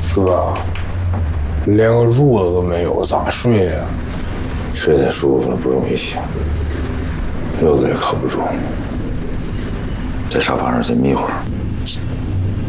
哥，连个褥子都没有，咋睡呀？ 睡太舒服了，不容易醒，溜子也靠不住，在沙发上先眯会儿。